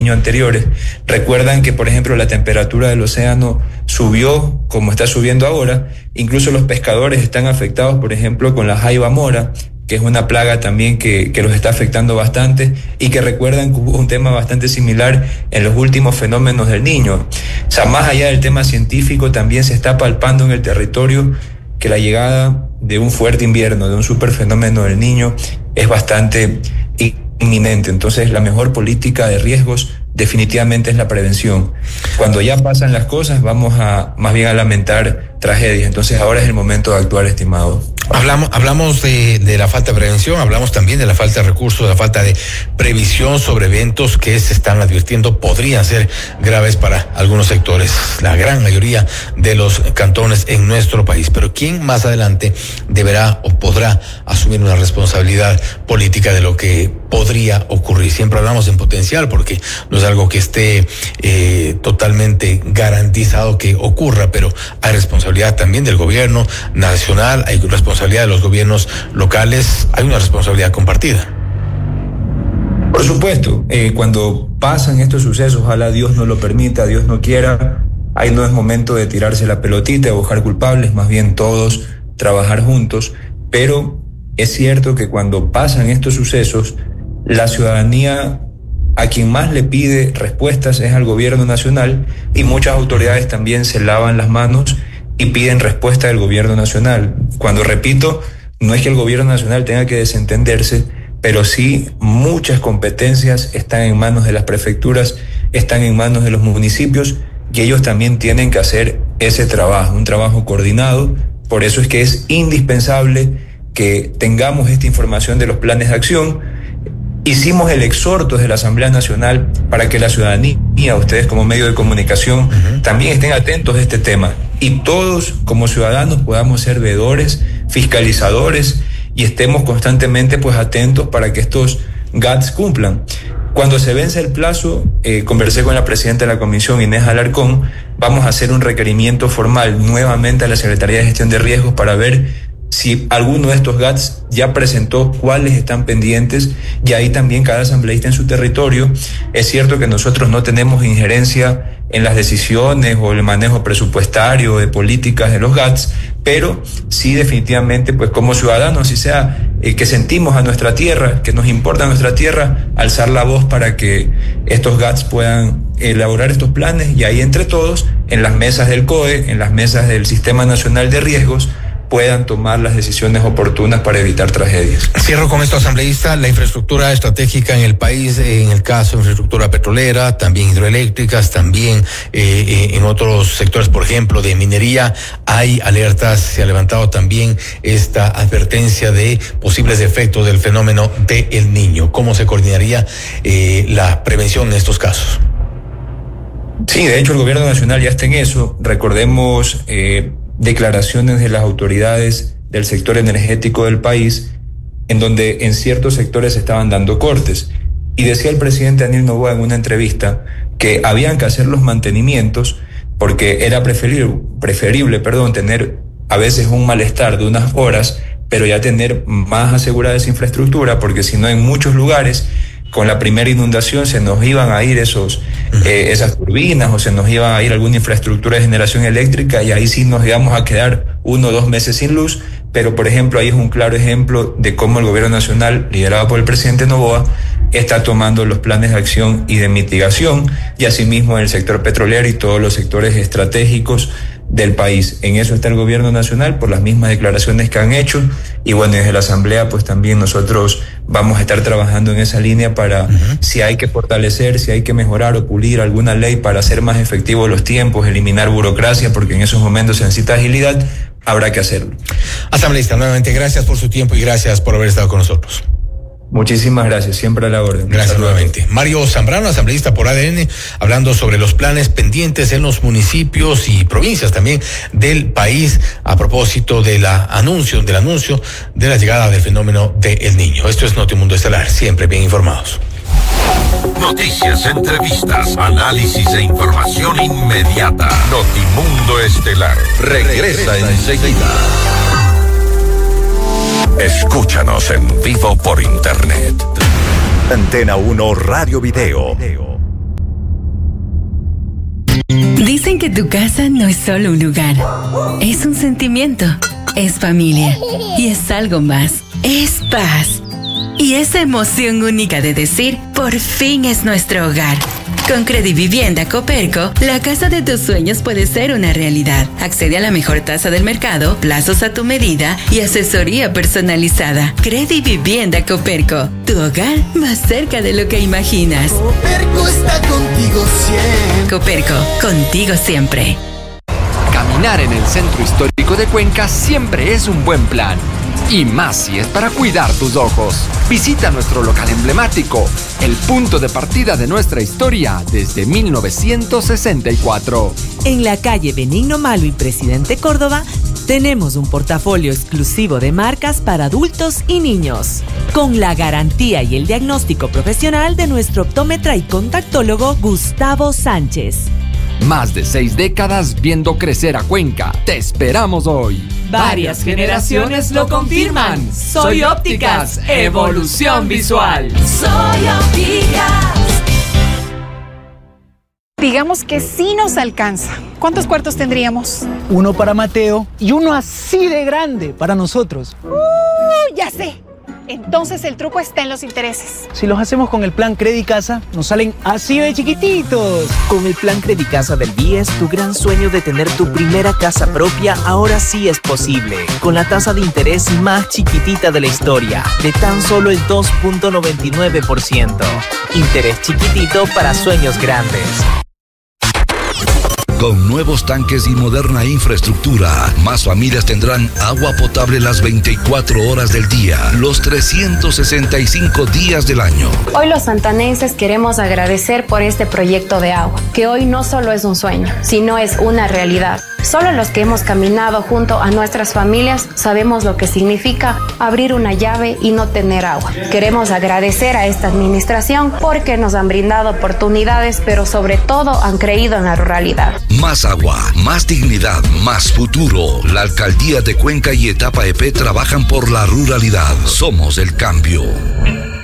anteriores, recuerdan que, por ejemplo, la temperatura del océano subió como está subiendo ahora. Incluso los pescadores están afectados, por ejemplo, con la jaiba mora, que es una plaga también que los está afectando bastante, y que recuerdan que hubo un tema bastante similar en los últimos fenómenos del Niño. O sea, más allá del tema científico, también se está palpando en el territorio que la llegada de un fuerte invierno, de un superfenómeno del Niño, es bastante inminente. Entonces, la mejor política de riesgos definitivamente es la prevención. Cuando ya pasan las cosas, vamos a más bien a lamentar tragedias. Entonces, ahora es el momento de actuar, estimado. Hablamos de la falta de prevención, hablamos también de la falta de recursos, de la falta de previsión sobre eventos que se están advirtiendo podrían ser graves para algunos sectores, la gran mayoría de los cantones en nuestro país. Pero ¿quién más adelante deberá o podrá asumir una responsabilidad política de lo que podría ocurrir? Siempre hablamos en potencial porque no es algo que esté totalmente garantizado que ocurra, pero hay responsabilidad también del gobierno nacional, hay responsabilidad de los gobiernos locales, hay una responsabilidad compartida. Por supuesto, cuando pasan estos sucesos, ojalá Dios no lo permita, Dios no quiera, ahí no es momento de tirarse la pelotita, de buscar culpables, más bien todos trabajar juntos. Pero es cierto que cuando pasan estos sucesos, la ciudadanía a quien más le pide respuestas es al gobierno nacional, y muchas autoridades también se lavan las manos y piden respuesta del gobierno nacional. Cuando repito, no es que el gobierno nacional tenga que desentenderse, pero sí muchas competencias están en manos de las prefecturas, están en manos de los municipios, y ellos también tienen que hacer ese trabajo, un trabajo coordinado. Por eso es que es indispensable que tengamos esta información de los planes de acción. Hicimos el exhorto de la Asamblea Nacional para que la ciudadanía, ustedes como medio de comunicación, también estén atentos a este tema, y todos como ciudadanos podamos ser veedores, fiscalizadores, y estemos constantemente pues atentos para que estos GATS cumplan. Cuando se vence el plazo, conversé con la presidenta de la comisión, Inés Alarcón, vamos a hacer un requerimiento formal nuevamente a la Secretaría de Gestión de Riesgos para ver si alguno de estos GATS ya presentó, cuáles están pendientes, y ahí también cada asambleísta en su territorio. Es cierto que nosotros no tenemos injerencia en las decisiones o el manejo presupuestario de políticas de los GATS, pero sí definitivamente, pues como ciudadanos, si sea que sentimos a nuestra tierra, que nos importa nuestra tierra, alzar la voz para que estos GATS puedan elaborar estos planes, y ahí entre todos, en las mesas del COE, en las mesas del Sistema Nacional de Riesgos, puedan tomar las decisiones oportunas para evitar tragedias. Cierro con esto, asambleísta. La infraestructura estratégica en el país, en el caso de infraestructura petrolera, también hidroeléctricas, también en otros sectores, por ejemplo, de minería, hay alertas. Se ha levantado también esta advertencia de posibles efectos del fenómeno de El Niño. ¿Cómo se coordinaría la prevención en estos casos? Sí, de hecho el gobierno nacional ya está en eso. Recordemos declaraciones de las autoridades del sector energético del país, en donde en ciertos sectores se estaban dando cortes. Y decía el presidente Daniel Noboa en una entrevista que habían que hacer los mantenimientos porque era preferible, tener a veces un malestar de unas horas, pero ya tener más asegurada esa infraestructura, porque si no, en muchos lugares con la primera inundación se nos iban a ir esas turbinas, o se nos iba a ir alguna infraestructura de generación eléctrica, y ahí sí nos íbamos a quedar 1 o 2 meses sin luz. Pero, por ejemplo, ahí es un claro ejemplo de cómo el gobierno nacional, liderado por el presidente Noboa, está tomando los planes de acción y de mitigación, y asimismo en el sector petrolero y todos los sectores estratégicos del país. En eso está el gobierno nacional, por las mismas declaraciones que han hecho, y bueno, desde la Asamblea pues también nosotros vamos a estar trabajando en esa línea para si hay que fortalecer, si hay que mejorar o pulir alguna ley para hacer más efectivos los tiempos, eliminar burocracia, porque en esos momentos se necesita agilidad, habrá que hacerlo. Asambleísta, nuevamente gracias por su tiempo y gracias por haber estado con nosotros. Muchísimas gracias, siempre a la orden. Gracias nuevamente. Mario Zambrano, asambleísta por ADN, hablando sobre los planes pendientes en los municipios y provincias también del país a propósito del anuncio de la llegada del fenómeno de El Niño. Esto es Notimundo Estelar, siempre bien informados. Noticias, entrevistas, análisis e información inmediata. Notimundo Estelar regresa enseguida. Escúchanos en vivo por internet. Antena 1 Radio Video. que tu casa no es solo un lugar, es un sentimiento, es familia y es algo más, es paz. Y esa emoción única de decir, por fin es nuestro hogar. Con Credivivienda Coperco, la casa de tus sueños puede ser una realidad. Accede a la mejor tasa del mercado, plazos a tu medida y asesoría personalizada. Credivivienda Coperco, tu hogar más cerca de lo que imaginas. Coperco está contigo siempre. Coperco, contigo siempre. Caminar en el centro histórico de Cuenca siempre es un buen plan. Y más si es para cuidar tus ojos. Visita nuestro local emblemático, el punto de partida de nuestra historia desde 1964. En la calle Benigno Malo y Presidente Córdoba, tenemos un portafolio exclusivo de marcas para adultos y niños, con la garantía y el diagnóstico profesional de nuestro optómetra y contactólogo Gustavo Sánchez. Más de 6 décadas viendo crecer a Cuenca. Te esperamos hoy. Varias generaciones lo confirman. Soy Ópticas, evolución visual. Soy Ópticas. Digamos que sí nos alcanza. ¿Cuántos cuartos tendríamos? Uno para Mateo y uno así de grande para nosotros. Ya sé. Entonces el truco está en los intereses. Si los hacemos con el plan Credicasa, nos salen así de chiquititos. Con el plan Credicasa del BIES, tu gran sueño de tener tu primera casa propia ahora sí es posible. Con la tasa de interés más chiquitita de la historia, de tan solo el 2.99%. Interés chiquitito para sueños grandes. Con nuevos tanques y moderna infraestructura, más familias tendrán agua potable las 24 horas del día, los 365 días del año. Hoy los santanenses queremos agradecer por este proyecto de agua, que hoy no solo es un sueño, sino es una realidad. Solo los que hemos caminado junto a nuestras familias sabemos lo que significa abrir una llave y no tener agua. Queremos agradecer a esta administración porque nos han brindado oportunidades, pero sobre todo han creído en la ruralidad. Más agua, más dignidad, más futuro. La Alcaldía de Cuenca y Etapa EP trabajan por la ruralidad. Somos el cambio.